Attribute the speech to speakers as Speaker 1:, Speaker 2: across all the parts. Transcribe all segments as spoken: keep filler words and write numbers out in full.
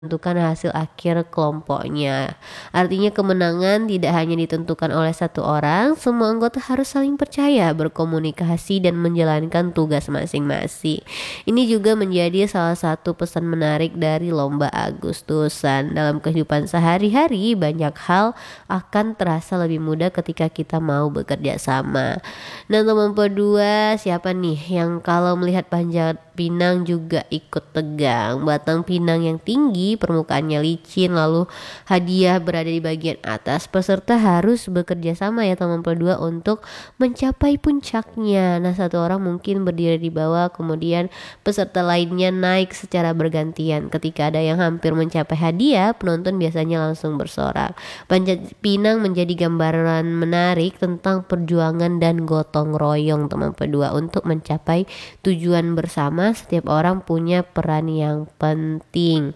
Speaker 1: menentukan hasil akhir kelompoknya. Artinya kemenangan tidak hanya ditentukan oleh satu orang, semua anggota harus saling percaya, berkomunikasi dan menjalankan tugas masing-masing. Ini juga menjadi salah satu pesan menarik dari lomba Agustusan. Dalam kehidupan sehari-hari banyak hal akan terasa lebih mudah ketika kita mau bekerja sama. Nah, teman kedua, siapa nih yang kalau melihat panjat pinang juga ikut tegang? Batang pinang yang tinggi, permukaannya licin, lalu hadiah berada di bagian atas. Peserta harus bekerja sama ya teman kedua untuk mencapai puncaknya. Nah, satu orang mungkin berdiri di bawah, kemudian peserta lainnya naik secara bergantian. Ketika ada yang hampir mencapai hadiah, penonton biasanya langsung bersorak. Panjat pinang menjadi gambaran menarik tentang perjuangan dan gotong royong teman kedua untuk mencapai tujuan bersama. Setiap orang punya peran yang penting.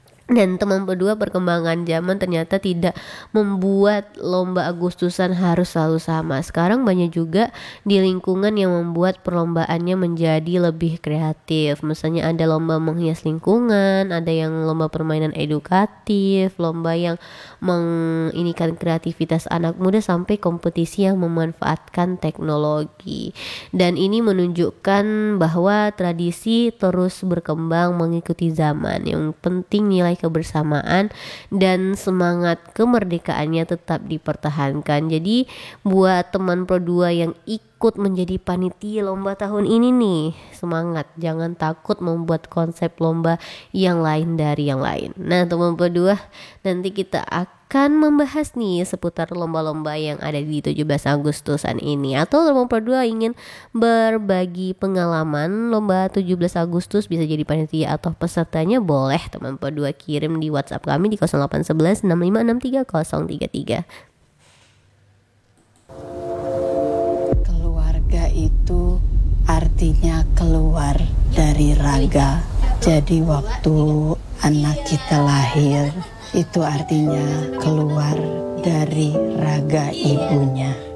Speaker 1: Dan teman kedua, perkembangan zaman ternyata tidak membuat lomba Agustusan harus selalu sama. Sekarang banyak juga di lingkungan yang membuat perlombaannya menjadi lebih kreatif. Misalnya ada lomba menghias lingkungan, ada yang lomba permainan edukatif, lomba yang menginikan kreativitas anak muda, sampai kompetisi yang memanfaatkan teknologi. Dan ini menunjukkan bahwa tradisi terus berkembang mengikuti zaman. Yang penting nilai kebersamaan dan semangat kemerdekaannya tetap dipertahankan. Jadi buat teman Pro dua yang ikut menjadi panitia lomba tahun ini nih, semangat, jangan takut membuat konsep lomba yang lain dari yang lain. Nah, teman Pro dua, nanti kita akan membahas nih seputar lomba-lomba yang ada di tujuh belas Agustusan ini. Atau teman Pro dua ingin berbagi pengalaman lomba tujuh belas Agustus, bisa jadi panitia atau pesertanya, boleh teman Pro dua kirim di WhatsApp kami di nol delapan satu satu enam lima enam tiga nol tiga tiga.
Speaker 2: Keluarga itu artinya keluar dari raga. Jadi waktu anak kita lahir, itu artinya keluar dari raga ibunya.